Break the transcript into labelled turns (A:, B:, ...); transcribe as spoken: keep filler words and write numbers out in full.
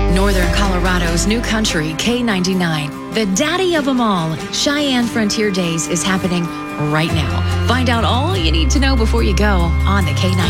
A: Northern Colorado's new country, K ninety-nine. The daddy of them all, Cheyenne Frontier Days is happening right now. Find out all you need to know before you go on the K ninety-nine.